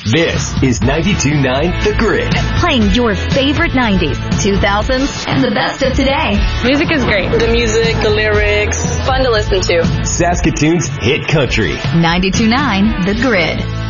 This is 92.9 The Grid. Playing your favorite 90s, 2000s, and the best of today. Music is great. The music, the lyrics, fun to listen to. Saskatoon's hit country. 92.9 The Grid.